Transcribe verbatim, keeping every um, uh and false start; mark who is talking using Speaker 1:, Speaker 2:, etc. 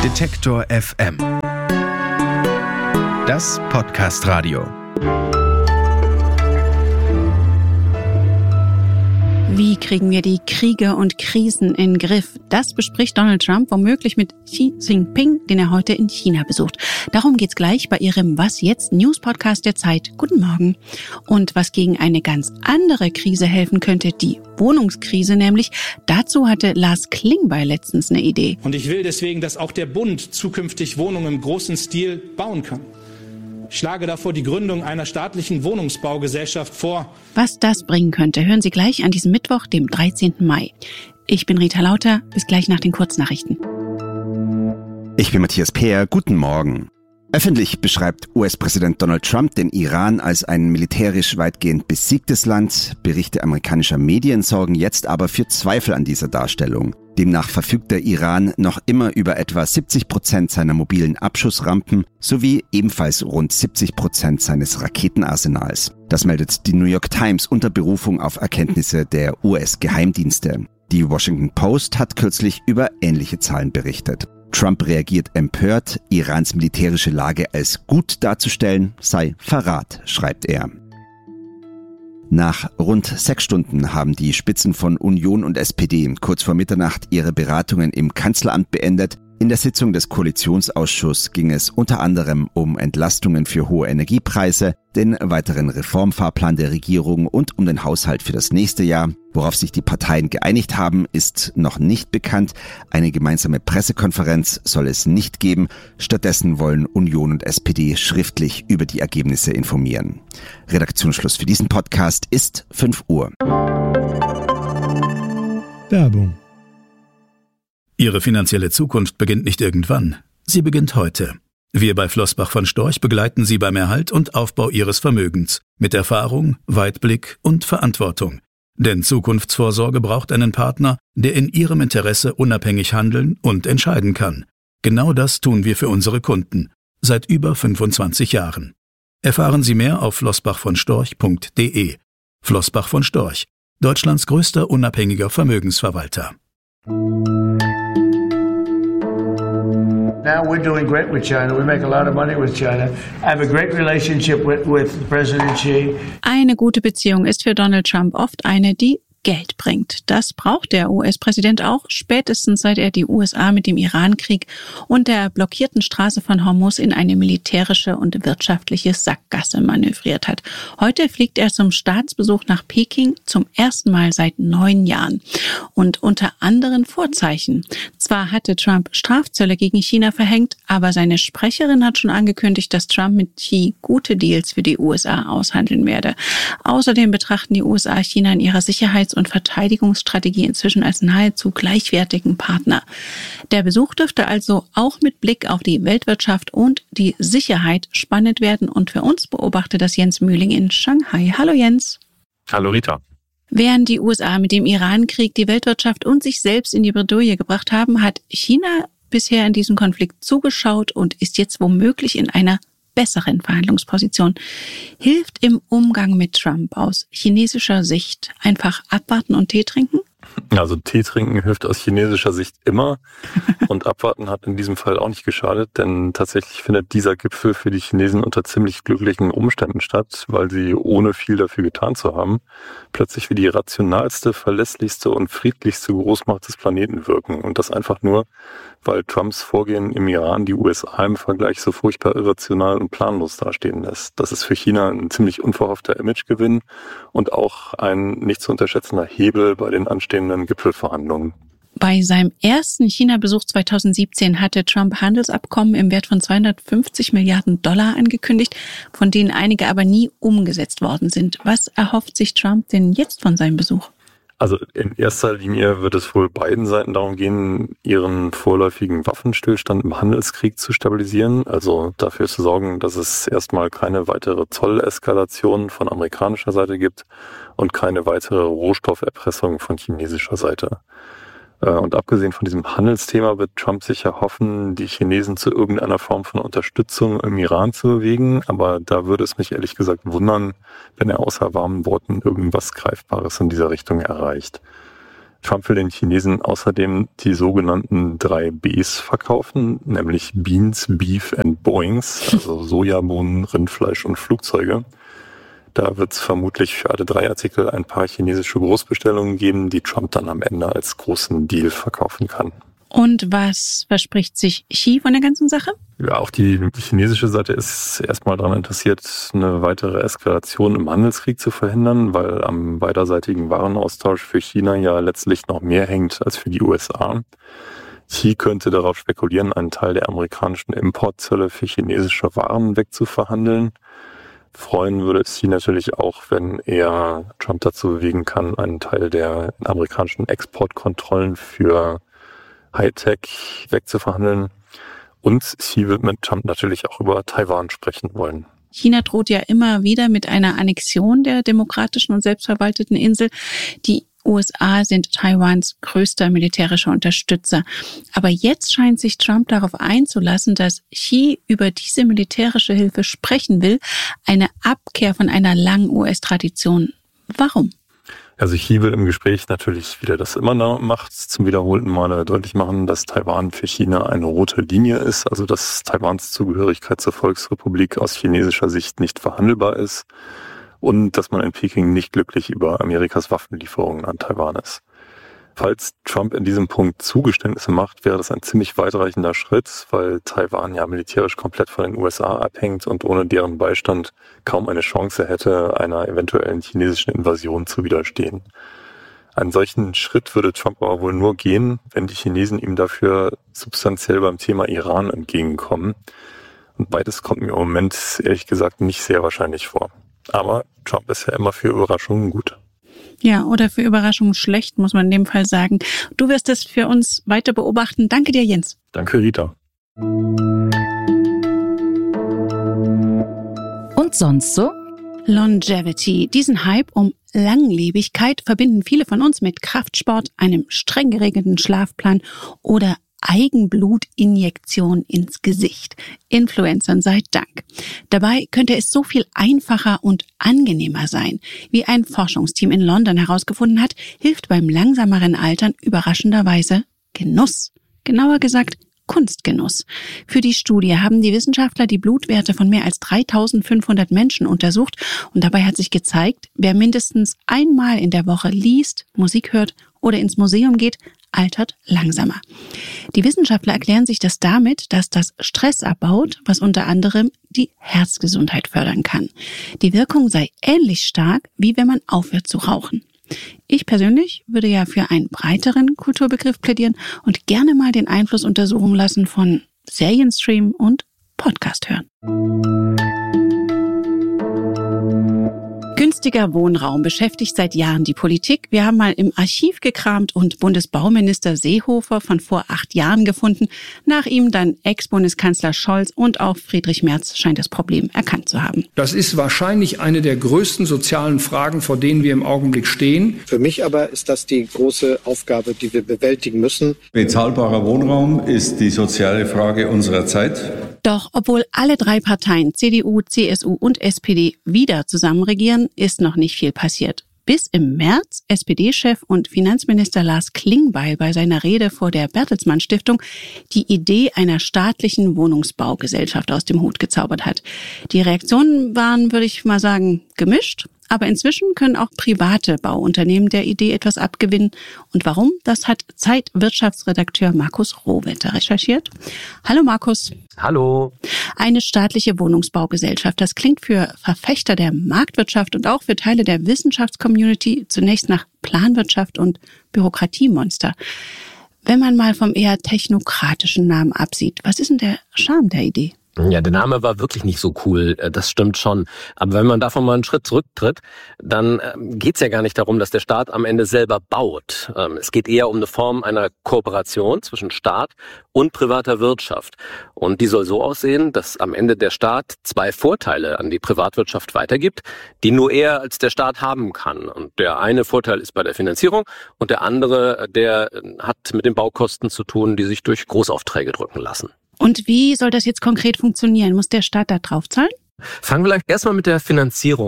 Speaker 1: Detektor F M. Das Podcast-Radio.
Speaker 2: Wie kriegen wir die Kriege und Krisen in den Griff? Das bespricht Donald Trump womöglich mit Xi Jinping, den er heute in China besucht. Darum geht's gleich bei Ihrem Was jetzt News-Podcast der Zeit. Guten Morgen. Und was gegen eine ganz andere Krise helfen könnte, die Wohnungskrise nämlich, dazu hatte Lars Klingbeil letztens eine Idee.
Speaker 3: Und ich will deswegen, dass auch der Bund zukünftig Wohnungen im großen Stil bauen kann. Ich schlage davor die Gründung einer staatlichen Wohnungsbaugesellschaft vor.
Speaker 2: Was das bringen könnte, hören Sie gleich an diesem Mittwoch, dem dreizehnten Mai. Ich bin Rita Lauter, bis gleich nach den Kurznachrichten.
Speaker 4: Ich bin Matthias Peer, guten Morgen. Öffentlich beschreibt U S-Präsident Donald Trump den Iran als ein militärisch weitgehend besiegtes Land. Berichte amerikanischer Medien sorgen jetzt aber für Zweifel an dieser Darstellung. Demnach verfügt der Iran noch immer über etwa siebzig Prozent seiner mobilen Abschussrampen sowie ebenfalls rund siebzig Prozent seines Raketenarsenals. Das meldet die New York Times unter Berufung auf Erkenntnisse der U S-Geheimdienste. Die Washington Post hat kürzlich über ähnliche Zahlen berichtet. Trump reagiert empört, Irans militärische Lage als gut darzustellen sei Verrat, schreibt er. Nach rund sechs Stunden haben die Spitzen von Union und S P D kurz vor Mitternacht ihre Beratungen im Kanzleramt beendet. In der Sitzung des Koalitionsausschusses ging es unter anderem um Entlastungen für hohe Energiepreise, den weiteren Reformfahrplan der Regierung und um den Haushalt für das nächste Jahr. Worauf sich die Parteien geeinigt haben, ist noch nicht bekannt. Eine gemeinsame Pressekonferenz soll es nicht geben. Stattdessen wollen Union und S P D schriftlich über die Ergebnisse informieren. Redaktionsschluss für diesen Podcast ist fünf Uhr.
Speaker 5: Werbung.
Speaker 6: Ihre finanzielle Zukunft beginnt nicht irgendwann. Sie beginnt heute. Wir bei Flossbach von Storch begleiten Sie beim Erhalt und Aufbau Ihres Vermögens. Mit Erfahrung, Weitblick und Verantwortung. Denn Zukunftsvorsorge braucht einen Partner, der in Ihrem Interesse unabhängig handeln und entscheiden kann. Genau das tun wir für unsere Kunden. Seit über fünfundzwanzig Jahren. Erfahren Sie mehr auf flossbach von storch punkt de. Flossbach von Storch, Deutschlands größter unabhängiger Vermögensverwalter.
Speaker 7: Now we're doing great with China. We make a lot of money with China. I have a great relationship with, with President Xi.
Speaker 2: Eine gute Beziehung ist für Donald Trump oft eine, die Geld bringt. Das braucht der U S-Präsident auch, spätestens seit er die U S A mit dem Irankrieg und der blockierten Straße von Hormuz in eine militärische und wirtschaftliche Sackgasse manövriert hat. Heute fliegt er zum Staatsbesuch nach Peking zum ersten Mal seit neun Jahren. Und unter anderen Vorzeichen. Zwar hatte Trump Strafzölle gegen China verhängt, aber seine Sprecherin hat schon angekündigt, dass Trump mit Xi gute Deals für die U S A aushandeln werde. Außerdem betrachten die U S A China in ihrer Sicherheits- und Verteidigungsstrategie inzwischen als nahezu gleichwertigen Partner. Der Besuch dürfte also auch mit Blick auf die Weltwirtschaft und die Sicherheit spannend werden und für uns beobachtet das Jens Mühling in Shanghai. Hallo Jens.
Speaker 8: Hallo Rita.
Speaker 2: Während die U S A mit dem Irankrieg die Weltwirtschaft und sich selbst in die Bredouille gebracht haben, hat China bisher in diesem Konflikt zugeschaut und ist jetzt womöglich in einer besseren Verhandlungsposition. Hilft im Umgang mit Trump aus chinesischer Sicht einfach abwarten und Tee trinken?
Speaker 8: Also Tee trinken hilft aus chinesischer Sicht immer und abwarten hat in diesem Fall auch nicht geschadet, denn tatsächlich findet dieser Gipfel für die Chinesen unter ziemlich glücklichen Umständen statt, weil sie, ohne viel dafür getan zu haben, plötzlich wie die rationalste, verlässlichste und friedlichste Großmacht des Planeten wirken. Und das einfach nur, weil Trumps Vorgehen im Iran die U S A im Vergleich so furchtbar irrational und planlos dastehen lässt. Das ist für China ein ziemlich unverhoffter Imagegewinn und auch ein nicht zu unterschätzender Hebel bei den anstehenden Gipfelverhandlungen.
Speaker 2: Bei seinem ersten China-Besuch zweitausendsiebzehn hatte Trump Handelsabkommen im Wert von zweihundertfünfzig Milliarden Dollar angekündigt, von denen einige aber nie umgesetzt worden sind. Was erhofft sich Trump denn jetzt von seinem Besuch?
Speaker 8: Also in erster Linie wird es wohl beiden Seiten darum gehen, ihren vorläufigen Waffenstillstand im Handelskrieg zu stabilisieren, also dafür zu sorgen, dass es erstmal keine weitere Zolleskalation von amerikanischer Seite gibt und keine weitere Rohstofferpressung von chinesischer Seite. Und abgesehen von diesem Handelsthema wird Trump sicher hoffen, die Chinesen zu irgendeiner Form von Unterstützung im Iran zu bewegen. Aber da würde es mich ehrlich gesagt wundern, wenn er außer warmen Worten irgendwas Greifbares in dieser Richtung erreicht. Trump will den Chinesen außerdem die sogenannten drei Bs verkaufen, nämlich Beans, Beef and Boeings, also Sojabohnen, Rindfleisch und Flugzeuge. Da wird es vermutlich für alle drei Artikel ein paar chinesische Großbestellungen geben, die Trump dann am Ende als großen Deal verkaufen kann.
Speaker 2: Und was verspricht sich Xi von der ganzen Sache?
Speaker 8: Ja, auch die chinesische Seite ist erstmal daran interessiert, eine weitere Eskalation im Handelskrieg zu verhindern, weil am beiderseitigen Warenaustausch für China ja letztlich noch mehr hängt als für die U S A. Xi könnte darauf spekulieren, einen Teil der amerikanischen Importzölle für chinesische Waren wegzuverhandeln. Freuen würde es Xi natürlich auch, wenn er Trump dazu bewegen kann, einen Teil der amerikanischen Exportkontrollen für Hightech wegzuverhandeln. Und Xi wird mit Trump natürlich auch über Taiwan sprechen wollen.
Speaker 2: China droht ja immer wieder mit einer Annexion der demokratischen und selbstverwalteten Insel. Die U S A sind Taiwans größter militärischer Unterstützer. Aber jetzt scheint sich Trump darauf einzulassen, dass Xi über diese militärische Hilfe sprechen will. Eine Abkehr von einer langen U S-Tradition. Warum?
Speaker 8: Also Xi will im Gespräch natürlich, wie er das immer macht, zum wiederholten Male deutlich machen, dass Taiwan für China eine rote Linie ist, also dass Taiwans Zugehörigkeit zur Volksrepublik aus chinesischer Sicht nicht verhandelbar ist und dass man in Peking nicht glücklich über Amerikas Waffenlieferungen an Taiwan ist. Falls Trump in diesem Punkt Zugeständnisse macht, wäre das ein ziemlich weitreichender Schritt, weil Taiwan ja militärisch komplett von den U S A abhängt und ohne deren Beistand kaum eine Chance hätte, einer eventuellen chinesischen Invasion zu widerstehen. Einen solchen Schritt würde Trump aber wohl nur gehen, wenn die Chinesen ihm dafür substanziell beim Thema Iran entgegenkommen. Und beides kommt mir im Moment ehrlich gesagt nicht sehr wahrscheinlich vor. Aber Trump ist ja immer für Überraschungen gut.
Speaker 2: Ja, oder für Überraschungen schlecht, muss man in dem Fall sagen. Du wirst es für uns weiter beobachten. Danke dir, Jens.
Speaker 8: Danke, Rita.
Speaker 2: Und sonst so? Longevity. Diesen Hype um Langlebigkeit verbinden viele von uns mit Kraftsport, einem streng geregelten Schlafplan oder Eigenblutinjektion ins Gesicht. Influencern sei Dank. Dabei könnte es so viel einfacher und angenehmer sein. Wie ein Forschungsteam in London herausgefunden hat, hilft beim langsameren Altern überraschenderweise Genuss. Genauer gesagt, Kunstgenuss. Für die Studie haben die Wissenschaftler die Blutwerte von mehr als dreitausendfünfhundert Menschen untersucht und dabei hat sich gezeigt, wer mindestens einmal in der Woche liest, Musik hört oder ins Museum geht, altert langsamer. Die Wissenschaftler erklären sich das damit, dass das Stress abbaut, was unter anderem die Herzgesundheit fördern kann. Die Wirkung sei ähnlich stark, wie wenn man aufhört zu rauchen. Ich persönlich würde ja für einen breiteren Kulturbegriff plädieren und gerne mal den Einfluss untersuchen lassen von Serienstream und Podcast hören. Günstiger Wohnraum beschäftigt seit Jahren die Politik. Wir haben mal im Archiv gekramt und Bundesbauminister Seehofer von vor acht Jahren gefunden. Nach ihm dann Ex-Bundeskanzler Scholz und auch Friedrich Merz scheint das Problem erkannt zu haben.
Speaker 5: Das ist wahrscheinlich eine der größten sozialen Fragen, vor denen wir im Augenblick stehen.
Speaker 9: Für mich aber ist das die große Aufgabe, die wir bewältigen müssen.
Speaker 10: Bezahlbarer Wohnraum ist die soziale Frage unserer Zeit.
Speaker 2: Doch obwohl alle drei Parteien, C D U, C S U und S P D, wieder zusammen regieren, ist noch nicht viel passiert. Bis im März S P D-Chef und Finanzminister Lars Klingbeil bei seiner Rede vor der Bertelsmann Stiftung die Idee einer staatlichen Wohnungsbaugesellschaft aus dem Hut gezaubert hat. Die Reaktionen waren, würde ich mal sagen, gemischt. Aber inzwischen können auch private Bauunternehmen der Idee etwas abgewinnen. Und warum? Das hat Zeit-Wirtschaftsredakteur Markus Rohwetter recherchiert. Hallo Markus.
Speaker 11: Hallo.
Speaker 2: Eine staatliche Wohnungsbaugesellschaft. Das klingt für Verfechter der Marktwirtschaft und auch für Teile der Wissenschaftscommunity zunächst nach Planwirtschaft und Bürokratiemonster. Wenn man mal vom eher technokratischen Namen absieht, was ist denn der Charme der Idee?
Speaker 11: Ja, der Name war wirklich nicht so cool, das stimmt schon. Aber wenn man davon mal einen Schritt zurücktritt, dann geht's ja gar nicht darum, dass der Staat am Ende selber baut. Es geht eher um eine Form einer Kooperation zwischen Staat und privater Wirtschaft. Und die soll so aussehen, dass am Ende der Staat zwei Vorteile an die Privatwirtschaft weitergibt, die nur er als der Staat haben kann. Und der eine Vorteil ist bei der Finanzierung und der andere, der hat mit den Baukosten zu tun, die sich durch Großaufträge drücken lassen.
Speaker 2: Und wie soll das jetzt konkret funktionieren? Muss der Staat da draufzahlen?
Speaker 11: Fangen wir vielleicht erstmal mit der Finanzierung